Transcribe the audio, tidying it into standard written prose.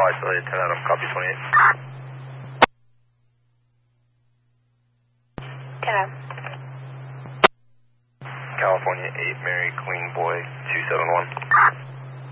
isolated, 10 Adam, copy 28. 10 Adam. California 8, Mary, Queen Boy, 271.